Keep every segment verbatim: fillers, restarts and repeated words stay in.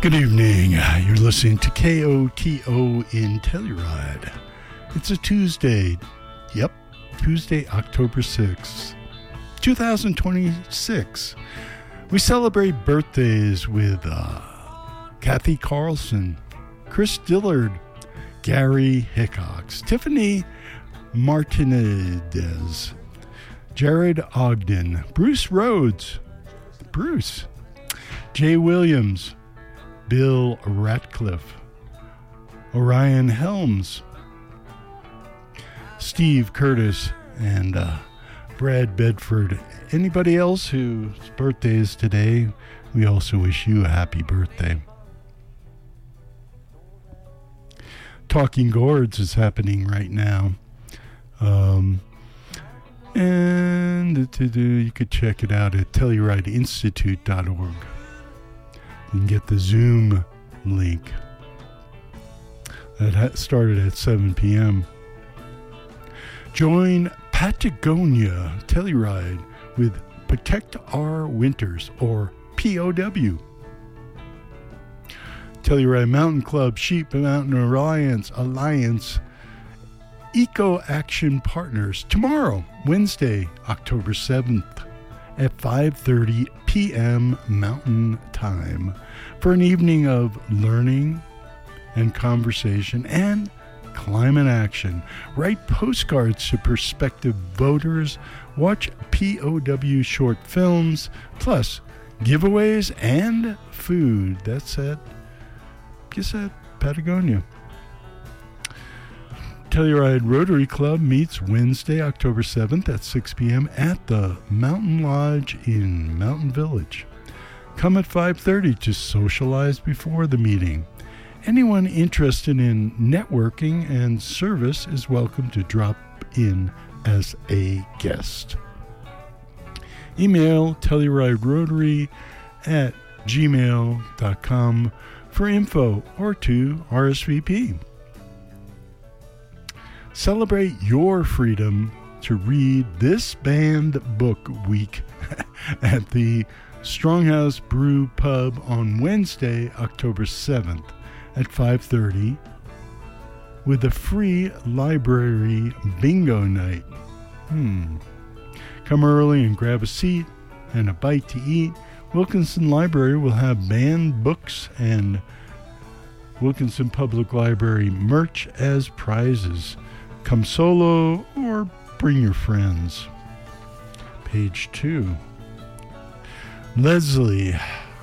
Good evening. You're listening to K O T O in Telluride. It's a Tuesday. Yep, Tuesday, October sixth, twenty twenty-six. We celebrate birthdays with uh, Kathy Carlson, Chris Dillard, Gary Hickox, Tiffany Martinez, Jared Ogden, Bruce Rhodes, Bruce, Jay Williams, Bill Ratcliffe, Orion Helms, Steve Curtis, and uh, Brad Bedford. Anybody else whose birthday is today, we also wish you a happy birthday. Talking Gourds is happening right now. Um, and to do, you could check it out at telluride institute dot org. You can get the Zoom link. That started at seven p.m. Join Patagonia Telluride with Protect Our Winters, or P O W. Telluride Mountain Club, Sheep Mountain Alliance, Alliance, Eco Action Partners, tomorrow, Wednesday, October seventh, at five thirty p.m. Mountain Time, for an evening of learning and conversation and climate action. Write postcards to prospective voters, watch P O W short films, plus giveaways and food. That's at, guess at Patagonia. Telluride Rotary Club meets Wednesday, October seventh at six p.m. at the Mountain Lodge in Mountain Village. Come at five thirty to socialize before the meeting. Anyone interested in networking and service is welcome to drop in as a guest. Email telluriderotary at gmail dot com for info or to R S V P. Celebrate your freedom to read this banned book week at the Stronghouse Brew Pub on Wednesday, October seventh at five thirty with a free library bingo night. Hmm. Come early and grab a seat and a bite to eat. Wilkinson Library will have banned books and Wilkinson Public Library merch as prizes. Come solo or bring your friends. Page two. Leslie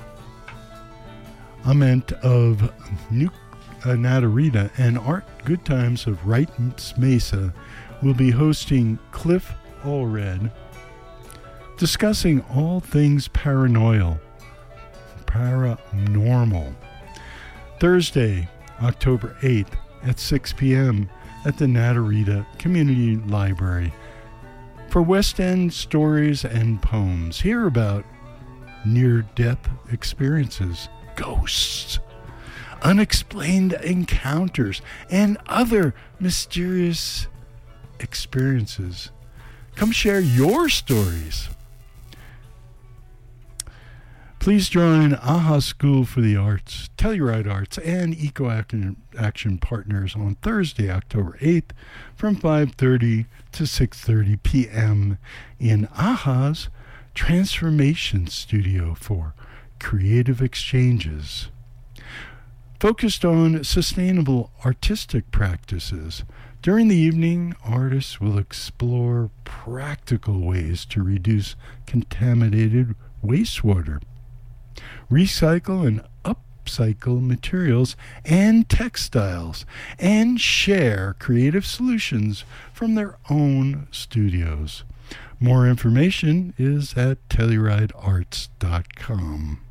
Ament of New uh, Natarita and Art Good Times of Wright Mesa will be hosting Cliff Allred, discussing all things paranoid, paranormal. Thursday, October eighth at six p.m. at the Natarita Community Library for West End stories and poems. Hear about near-death experiences, ghosts, unexplained encounters, and other mysterious experiences. Come share your stories. Please join AHA School for the Arts, Telluride Arts, and Eco Action Partners on Thursday, October eighth from five thirty to six thirty p.m. in AHA's Transformation Studio for Creative Exchanges. Focused on sustainable artistic practices, during the evening, artists will explore practical ways to reduce contaminated wastewater, recycle and upcycle materials and textiles, and share creative solutions from their own studios. More information is at telluride arts dot com.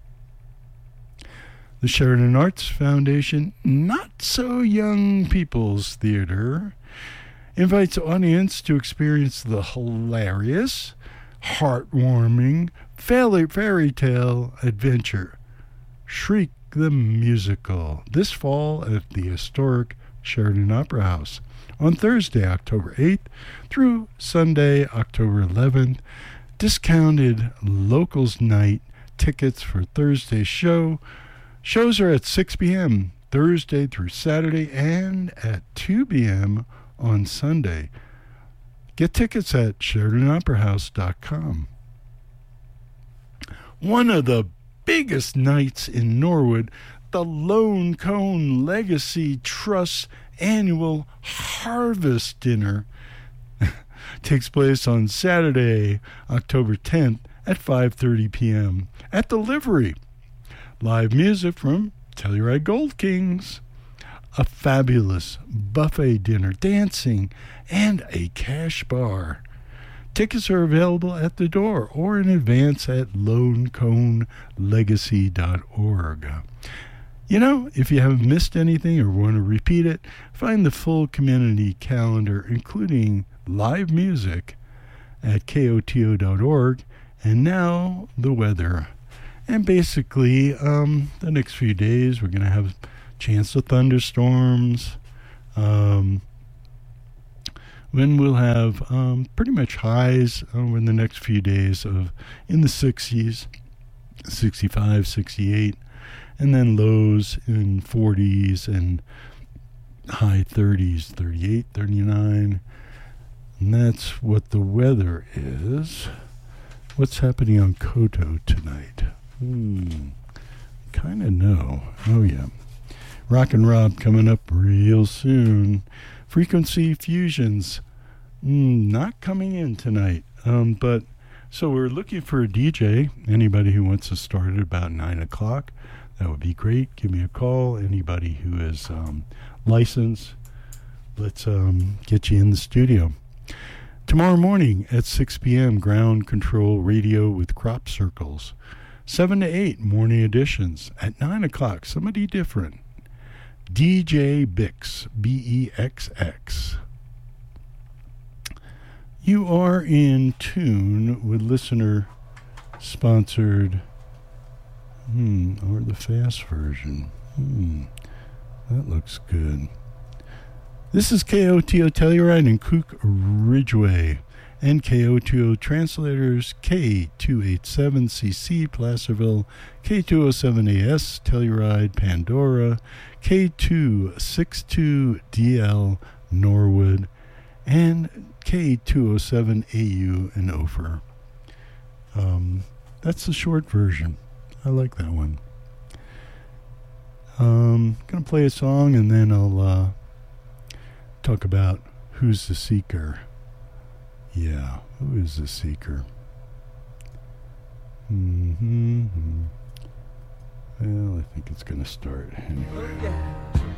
The Sheridan Arts Foundation Not So Young People's Theater invites audience to experience the hilarious, heartwarming fairy, fairy tale adventure, Shriek the Musical, this fall at the historic Sheridan Opera House on Thursday, October eighth through Sunday, October eleventh. Discounted Locals Night tickets for Thursday's show Shows are at six p.m. Thursday through Saturday and at two p.m. on Sunday. Get tickets at Sheridan Opera House dot com. One of the biggest nights in Norwood, the Lone Cone Legacy Trust annual Harvest Dinner takes place on Saturday, October tenth at five thirty p.m. at the Livery. Live music from Telluride Gold Kings, a fabulous buffet dinner, dancing, and a cash bar. Tickets are available at the door or in advance at lone cone legacy dot org. You know, if you haven't missed anything or want to repeat it, find the full community calendar, including live music, at K O T O dot org. And now, the weather. And basically, um, the next few days, we're going to have a chance of thunderstorms. Um, when we'll have um, pretty much highs over the next few days of in the sixties, sixty-five, sixty-eight, and then lows in forties and high thirties, thirty-eight, thirty-nine. And that's what the weather is. What's happening on Koto tonight? Hmm, kind of know. Oh, yeah. Rock and Rob coming up real soon. Frequency Fusions, mm, not coming in tonight. Um, but so we're looking for a D J. Anybody who wants to start at about nine o'clock, that would be great. Give me a call. Anybody who is um, licensed, let's um, get you in the studio. Tomorrow morning at six p.m., Ground Control Radio with Crop Circles. seven to eight, morning editions. At nine o'clock, somebody different. D J Bix, B E X X. You are in tune with listener-sponsored, hmm, or the fast version. Hmm, that looks good. This is K O T O Telluride and Cook Ridgeway, and K O T O translators K two eighty-seven C C Placerville, K two oh seven A S Telluride Pandora, K two sixty-two D L Norwood, and K two oh seven A U in Ophir. Um, that's the short version. I like that one. Um, gonna play a song and then I'll uh, talk about who's the seeker. Yeah, who is the seeker? Mm-hmm. Well, I think it's gonna start anyway. Oh, yeah.